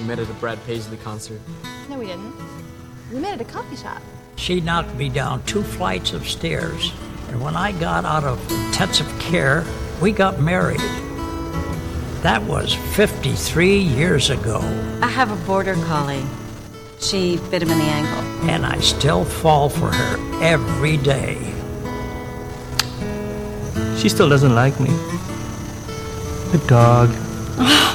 met at a Brad Paisley concert. No, we didn't. We met at a coffee shop. She knocked me down 2 flights of stairs, and when I got out of intensive care, we got married. That was 53 years ago. I have a border collie. She bit him in the ankle. And I still fall for her every day. She still doesn't like me. The dog.